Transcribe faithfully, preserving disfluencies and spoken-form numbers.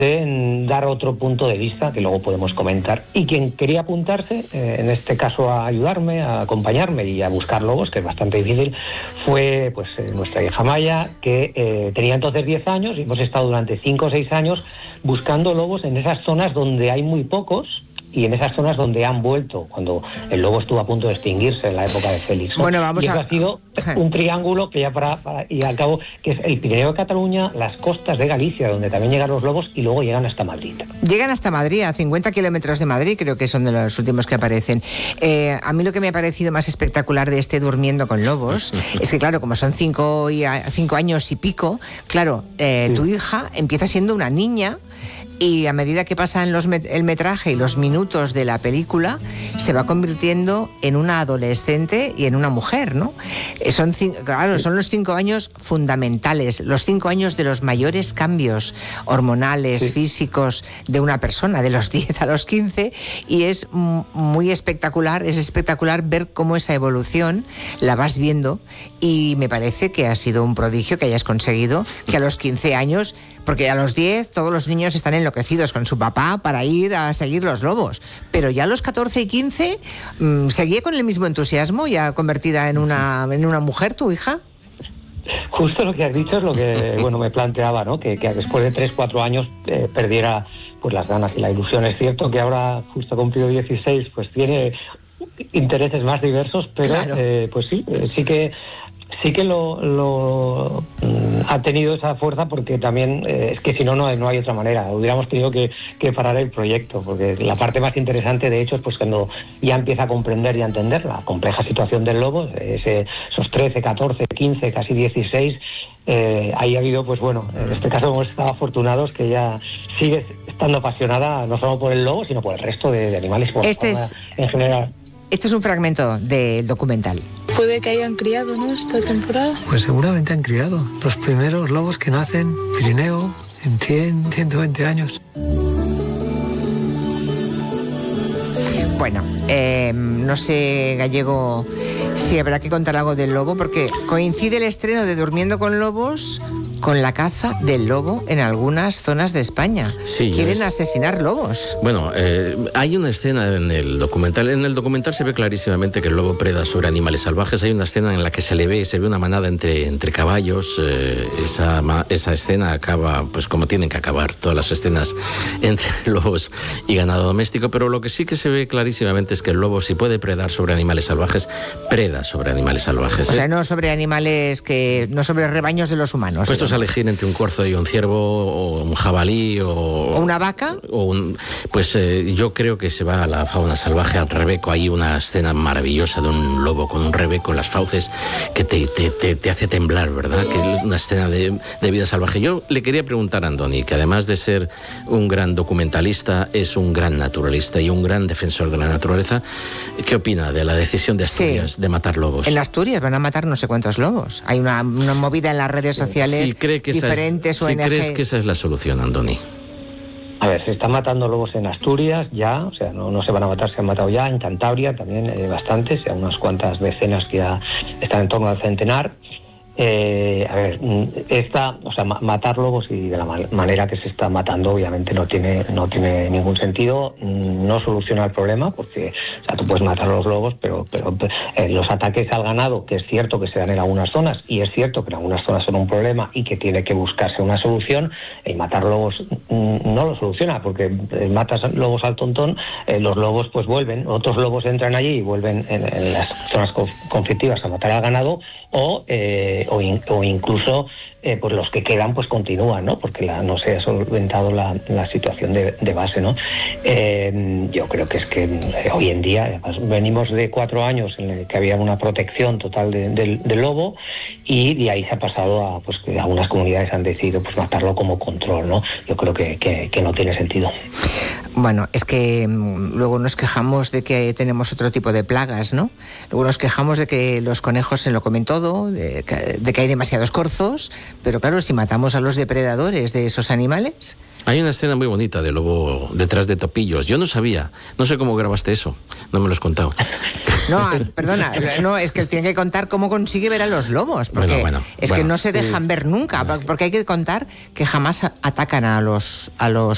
en dar otro punto de vista que luego podemos comentar. Y quien quería apuntarse, eh, en este caso a ayudarme, a acompañarme y a buscar lobos, que es bastante difícil, fue pues eh, nuestra hija Maya, que eh, tenía entonces diez años y hemos estado durante cinco o seis años buscando lobos en esas zonas donde hay muy pocos y en esas zonas donde han vuelto, cuando el lobo estuvo a punto de extinguirse en la época de Félix, ¿no? Bueno, vamos y eso a... ha sido un triángulo que ya para, para y al cabo, que es el Pirineo de Cataluña, las costas de Galicia, donde también llegan los lobos, y luego llegan hasta Madrid. Llegan hasta Madrid, a cincuenta kilómetros de Madrid, creo que son de los últimos que aparecen. Eh, a mí lo que me ha parecido más espectacular de este Durmiendo con Lobos es que, claro, como son cinco, y a, cinco años y pico, claro, eh, sí. tu hija empieza siendo una niña, y a medida que pasan los met- el metraje y los minutos de la película, se va convirtiendo en una adolescente y en una mujer, ¿no? Eh, son, cinco, claro, son los cinco años fundamentales, los cinco años de los mayores cambios hormonales, sí. físicos de una persona, de los diez a los quince, y es m- muy espectacular, es espectacular ver cómo esa evolución la vas viendo, y me parece que ha sido un prodigio que hayas conseguido que a los quince años, porque a los diez todos los niños están enloquecidos con su papá para ir a seguir los lobos, pero ya a los catorce y quince mmm, ¿seguía con el mismo entusiasmo, ya convertida en una, en una mujer tu hija? Justo lo que has dicho es lo que bueno me planteaba, ¿no? Que, que después de tres, cuatro años eh, perdiera pues las ganas y la ilusión. Es cierto que ahora, justo cumplido dieciséis, pues tiene intereses más diversos, pero claro. eh, pues sí, eh, sí que sí que lo, lo mm, ha tenido esa fuerza, porque también eh, es que si no, no no hay otra manera. Hubiéramos tenido que, que parar el proyecto, porque la parte más interesante, de hecho, es pues cuando ya empieza a comprender y a entender la compleja situación del lobo, ese, esos trece, catorce, quince, casi dieciséis, eh, ahí ha habido, pues bueno, en este caso hemos estado afortunados que ella sigue estando apasionada no solo por el lobo, sino por el resto de, de animales, por este la es... en general. Este es un fragmento del documental. Puede que hayan criado, ¿no?, esta temporada. Pues seguramente han criado los primeros lobos que nacen Pirineo en cien, ciento veinte años. Bueno, eh, no sé, Gallego, si habrá que contar algo del lobo, porque coincide el estreno de Durmiendo con Lobos con la caza del lobo en algunas zonas de España. Sí, quieren es... asesinar lobos. Bueno, eh, hay una escena en el documental. En el documental se ve clarísimamente que el lobo preda sobre animales salvajes. Hay una escena en la que se le ve, se ve una manada entre, entre caballos. Eh, esa, esa escena acaba, pues como tienen que acabar todas las escenas entre lobos y ganado doméstico. Pero lo que sí que se ve clarísimamente es que el lobo, si puede predar sobre animales salvajes, preda sobre animales salvajes. O sea, no sobre animales que, no sobre rebaños de los humanos. Pues esto es a elegir entre un corzo y un ciervo, o un jabalí, o... ¿O una vaca? O un, pues eh, yo creo que se va a la fauna salvaje, al rebeco. Hay una escena maravillosa de un lobo con un rebeco en las fauces que te, te, te, te hace temblar, ¿verdad? Que es una escena de, de vida salvaje. Yo le quería preguntar a Andoni, que además de ser un gran documentalista, es un gran naturalista y un gran defensor de la naturaleza. ¿Qué opina de la decisión de Asturias sí. de matar lobos? En Asturias van a matar no sé cuántos lobos. Hay una, una movida en las redes sociales. Sí, cree que diferentes esa es, O N G. ¿Sí crees que esa es la solución, Andoni? A ver, se están matando lobos en Asturias ya, o sea, no, no se van a matar, se han matado ya. En Cantabria también eh, bastantes, ya unas cuantas decenas que ya están en torno al centenar. Eh, a ver, esta, o sea, matar lobos y de la manera que se está matando, obviamente no tiene no tiene ningún sentido, no soluciona el problema, porque, o sea, tú puedes matar a los lobos, pero, pero eh, los ataques al ganado, que es cierto que se dan en algunas zonas, y es cierto que en algunas zonas son un problema y que tiene que buscarse una solución, y matar lobos no lo soluciona, porque eh, matas lobos al tontón, eh, los lobos pues vuelven, otros lobos entran allí y vuelven en, en las zonas conflictivas a matar al ganado, o eh, o, in, o incluso eh, pues los que quedan pues continúan, ¿no? Porque la, no se ha solventado la, la situación de, de base, ¿no? Eh, yo creo que es que eh, hoy en día, además, venimos de cuatro años en el que había una protección total de, de, del lobo, y de ahí se ha pasado a pues que algunas comunidades han decidido pues matarlo como control, ¿no? Yo creo que, que, que no tiene sentido. Bueno, es que mmm, luego nos quejamos de que tenemos otro tipo de plagas, ¿no? Luego nos quejamos de que los conejos se lo comen todo, de que, de que hay demasiados corzos, pero claro, si matamos a los depredadores de esos animales... Hay una escena muy bonita de lobo detrás de topillos. Yo no sabía, no sé cómo grabaste eso, no me lo has contado. No, perdona, no, es que tiene que contar cómo consigue ver a los lobos, porque bueno, bueno, es bueno. que no se dejan ver nunca, porque hay que contar que jamás atacan a los, a los